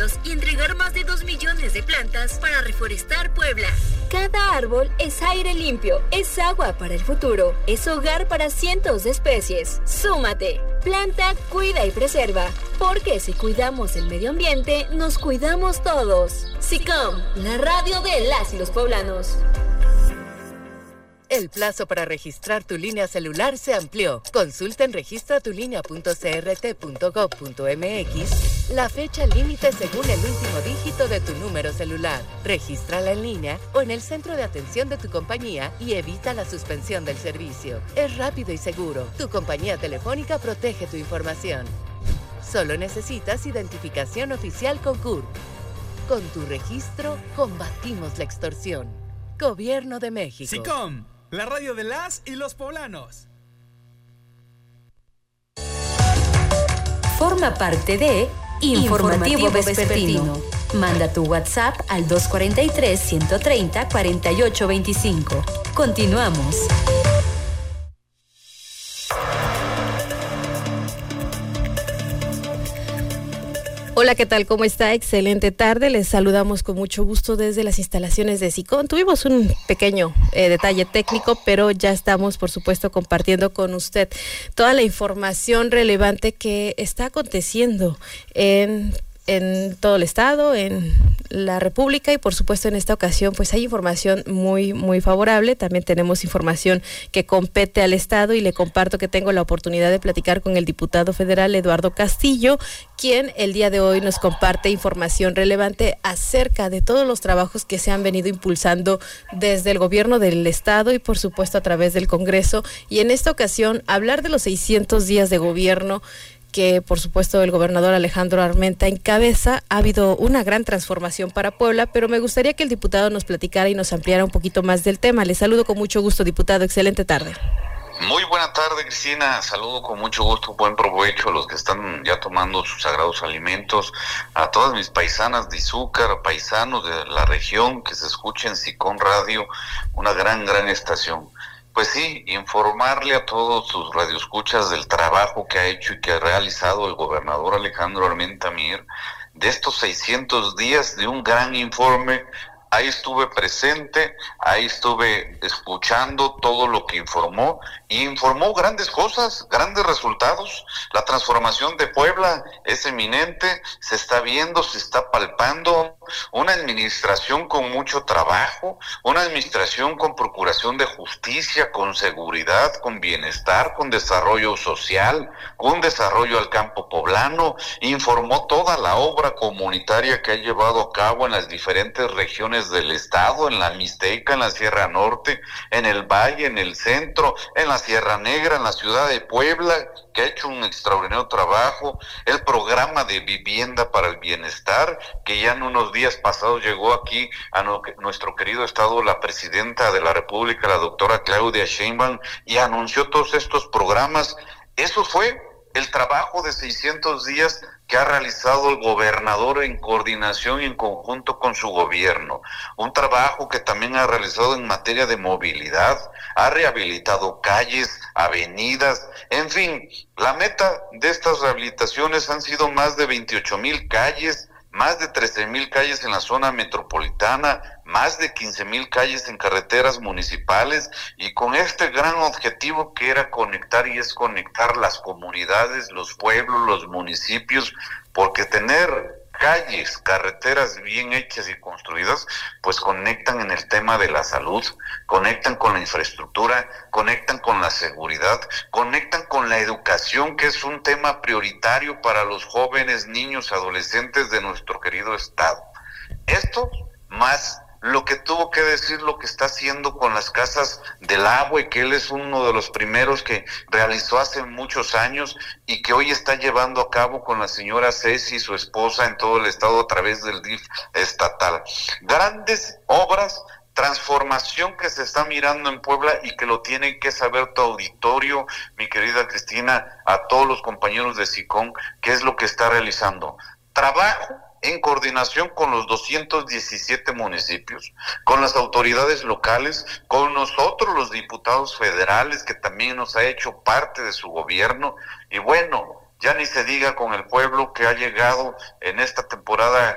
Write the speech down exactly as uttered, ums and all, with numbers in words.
años y entregar más de dos millones de plantas para reforestar Puebla. Cada árbol es aire limpio, es agua para el futuro, es hogar para cientos de especies. ¡Súmate! Planta, cuida y preserva, porque si cuidamos el medio ambiente, nos cuidamos todos. SICOM, la radio de las y los poblanos. El plazo para registrar tu línea celular se amplió. Consulta en registra tu línea punto c r t punto gov punto m x la fecha límite según el último dígito de tu número celular. Regístrala en línea o en el centro de atención de tu compañía y evita la suspensión del servicio. Es rápido y seguro. Tu compañía telefónica protege tu información. Solo necesitas identificación oficial con C U R P. Con tu registro, combatimos la extorsión. Gobierno de México. SICOM, la radio de las y los poblanos. Forma parte de Informativo, Informativo Vespertino. Vespertino. Manda tu WhatsApp al dos cuatro tres, uno tres cero, cuatro ocho dos cinco. Continuamos. Hola, ¿qué tal? ¿Cómo está? Excelente tarde. Les saludamos con mucho gusto desde las instalaciones de SICOM. Tuvimos un pequeño eh, detalle técnico, pero ya estamos, por supuesto, compartiendo con usted toda la información relevante que está aconteciendo en, en todo el estado, en la República, y por supuesto en esta ocasión pues hay información muy muy favorable. También tenemos información que compete al estado y le comparto que tengo la oportunidad de platicar con el diputado federal Eduardo Castillo, quien el día de hoy nos comparte información relevante acerca de todos los trabajos que se han venido impulsando desde el gobierno del estado y por supuesto a través del Congreso, y en esta ocasión hablar de los seiscientos días de gobierno que por supuesto el gobernador Alejandro Armenta encabeza. Ha habido una gran transformación para Puebla, pero me gustaría que el diputado nos platicara y nos ampliara un poquito más del tema. Le saludo con mucho gusto, diputado. Excelente tarde. Muy buena tarde, Cristina. Saludo con mucho gusto, buen provecho a los que están ya tomando sus sagrados alimentos, a todas mis paisanas de Izúcar, paisanos de la región que se escuchen SICOM Radio, una gran, gran estación. Pues sí, informarle a todos sus radioescuchas del trabajo que ha hecho y que ha realizado el gobernador Alejandro Armenta Mier, de estos seiscientos días, de un gran informe. Ahí estuve presente, ahí estuve escuchando todo lo que informó, y informó grandes cosas, grandes resultados. La transformación de Puebla es eminente, se está viendo, se está palpando, una administración con mucho trabajo, una administración con procuración de justicia, con seguridad, con bienestar, con desarrollo social, con desarrollo al campo poblano. Informó toda la obra comunitaria que ha llevado a cabo en las diferentes regiones del estado, en la Mixteca, en la Sierra Norte, en el Valle, en el centro, en la Sierra Negra, en la ciudad de Puebla, que ha hecho un extraordinario trabajo. El programa de vivienda para el bienestar, que ya en unos días pasados llegó aquí a no, nuestro querido estado la presidenta de la República, la doctora Claudia Sheinbaum, y anunció todos estos programas. Eso fue el trabajo de seiscientos días que ha realizado el gobernador en coordinación y en conjunto con su gobierno. Un trabajo que también ha realizado en materia de movilidad, ha rehabilitado calles, avenidas, en fin, la meta de estas rehabilitaciones han sido más de veintiocho mil calles, más de trece mil calles en la zona metropolitana, más de quince mil calles en carreteras municipales, y con este gran objetivo que era conectar, y es conectar las comunidades, los pueblos, los municipios, porque tener calles, carreteras bien hechas y construidas, pues conectan en el tema de la salud, conectan con la infraestructura, conectan con la seguridad, conectan con la educación, que es un tema prioritario para los jóvenes, niños, adolescentes de nuestro querido estado. Esto más lo que tuvo que decir lo que está haciendo con las casas del agua, y que él es uno de los primeros que realizó hace muchos años y que hoy está llevando a cabo con la señora Ceci, su esposa, en todo el estado a través del D I F estatal. Grandes obras, transformación que se está mirando en Puebla y que lo tiene que saber tu auditorio, mi querida Cristina, a todos los compañeros de SICOM, qué es lo que está realizando. Trabajo en coordinación con los doscientos diecisiete municipios, con las autoridades locales, con nosotros los diputados federales, que también nos ha hecho parte de su gobierno, y bueno, ya ni se diga con el pueblo que ha llegado en esta temporada